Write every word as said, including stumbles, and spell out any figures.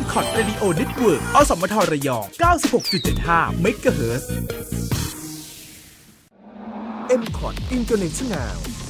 คอท Radio Network อสมทระยอง เก้าสิบหกจุดเจ็ดห้า เมกะเฮิรตซ์ เอ็ม คอท International